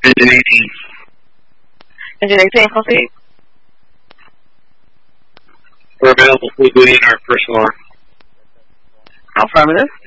Engine 18. Engine 18, proceed. We're available full duty in our first floor. Affirmative.